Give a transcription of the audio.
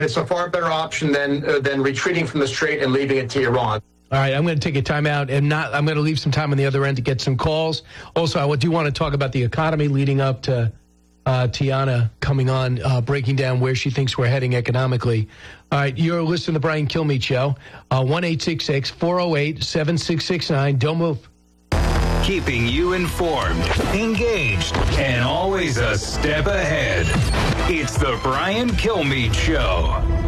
It's a far better option than retreating from the strait and leaving it to Iran. All right, I'm going to take a timeout, and I'm going to leave some time on the other end to get some calls. Also, I do want to talk about the economy leading up to Tiana coming on, breaking down where she thinks we're heading economically. All right, you're listening to the Brian Kilmeade Show, 1-866-408-7669. Don't move. Keeping you informed, engaged, and always a step ahead. It's the Brian Kilmeade Show.